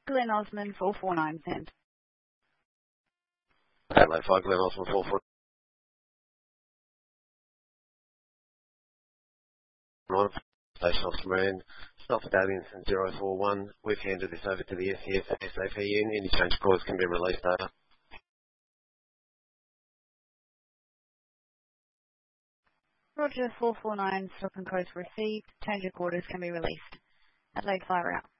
Glenn Osmond 449 sent. Adelaide 5, Glenn Osmond 449. Station Officer Moran. Stop Davianson 041. We've handed this over to the SCS SAPN. Any change calls can be released over. Roger 449, stock and codes received. Change of orders can be released. Adelaide 5 out.